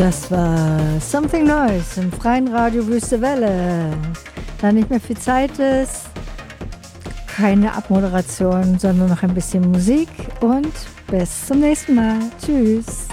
Das war Something Noise im freien Radio Wüste Welle. Da nicht mehr viel Zeit ist, keine Abmoderation, sondern noch ein bisschen Musik und bis zum nächsten Mal. Tschüss.